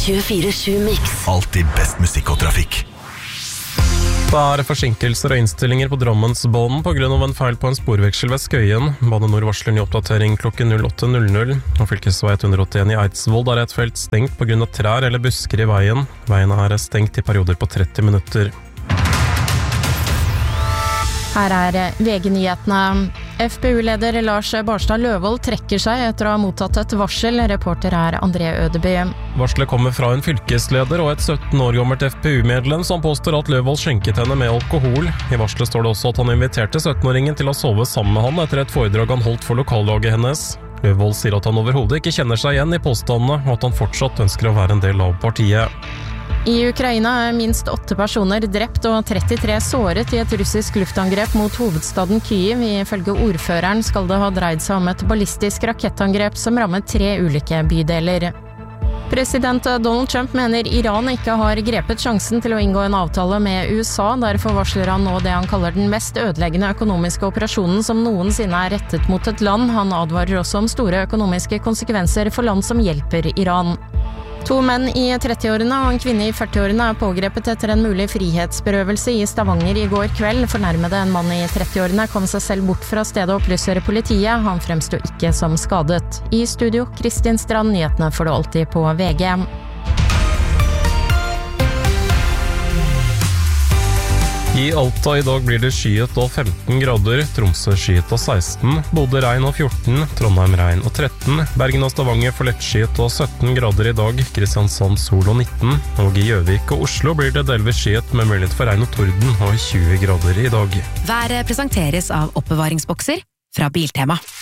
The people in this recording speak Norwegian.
24/7 Mix. Alltid best musikk og trafikk. Det er forsinkelser og innstillinger på Drammensbanen på grunn av en feil på en sporveksel ved Skøyen. Bane Nor varsler ny oppdatering klokken 08:00, og fylkesvei 181 i Eidsvoll der er et felt stengt på grunn av trær eller busker i veien. Veien er stengt i perioder på 30 minutter. Her er VG-nyhetene. FPU-leder Lars Barstad Løvold trekker seg etter å ha mottatt et varsel. Reporter er André Ødeby. Varselet kommer fra en fylkesleder og et 17 år gammelt FPU-medlem som påstår at Løvold skjenket henne med alkohol. I varselet står det også at han inviterte 17-åringen til å sove sammen med han etter et foredrag han holdt for lokallaget hennes. Løvold sier at han overhodet ikke kjenner seg igjen i påstandene, og at han fortsatt ønsker å være en del av partiet. I Ukraina er minst 8 personer drept og 33 såret i et russisk luftangrep mot hovedstaden Kyiv. Ifølge ordføreren skal det ha dreid seg om et ballistisk rakettangrep som rammet 3 ulike bydeler. President Donald Trump mener Iran ikke har grepet sjansen til å inngå en avtale med USA. Derfor varsler han nå det han kaller den mest ødeleggende økonomiske operasjonen som noensinne er rettet mot et land. Han advarer også om store økonomiske konsekvenser for land som hjelper Iran. 2 menn i 30-årene og en kvinne i 40-årene er pågrepet etter en mulig frihetsberøvelse i Stavanger i går kveld. Fornærmede en mann i 30-årene kom seg selv bort fra stedet og opplyser politiet. Han fremstod ikke som skadet. I studio, Kristin Strand, nyhetene får du alltid på VG. I Alta i dag blir det skyet og 15 grader, Tromsø skyet og 16, Bodø regn og 14, Trondheim regn og 13, Bergen og Stavanger får lettskyet og 17 grader i dag, Kristiansand sol og 19, og i Gjøvik og Oslo blir det delvis skyet med mulighet for regn og torden og 20 grader i dag. Været presenteres av oppbevaringsbokser fra Biltema.